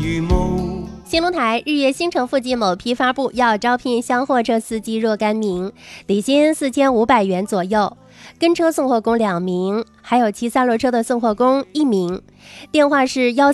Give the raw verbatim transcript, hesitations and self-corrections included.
如雾。 新龙台日月新城附近某批发部要招聘厢货车司机若干名，底薪四千五百元左右，跟车送货工两名，还有骑三轮车的送货工一名。电话是幺